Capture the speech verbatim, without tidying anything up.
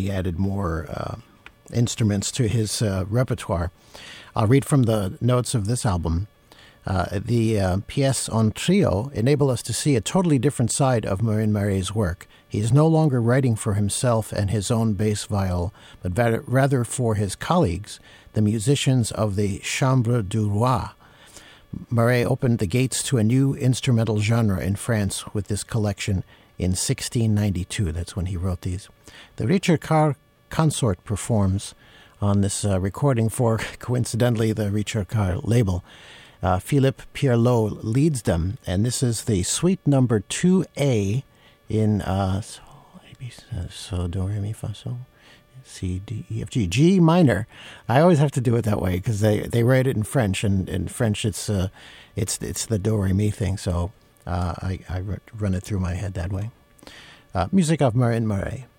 he added more uh, instruments to his uh, repertoire. I'll read from the notes of this album. Uh, the uh, pièces en trio enable us to see a totally different side of Marin Maret's work. He is no longer writing for himself and his own bass viol, but rather for his colleagues, the musicians of the Chambre du Roi. Maret opened the gates to a new instrumental genre in France with this collection in sixteen ninety-two. That's when he wrote these. The Richard Carr Consort performs on this uh, recording for, coincidentally, the Richard Carr label. Uh, Philippe Pierlot leads them, and this is the suite number two A in uh, so, so do re mi fa so C D E F G G minor. I always have to do it that way because they, they write it in French, and in French it's uh, it's it's the do re mi thing. So uh, I I run it through my head that way. Uh, music of Marin Maret.